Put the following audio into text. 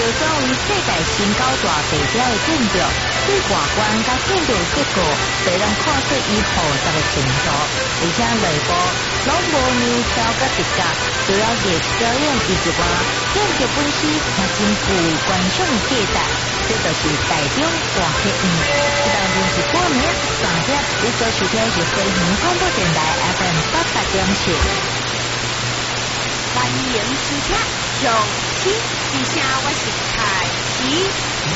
选为世界新高大地标的建筑，对外观甲建筑结构都能看出伊复杂的程度，而且内部拢无neu条甲直角，除了艺术表演以外，建筑本身也真具有观赏的价值。这就是台中大客院，这当然是过年上节，你所收听是飞行广播电台 FM 88.7。 欢迎收听，用心之声，我是凯西。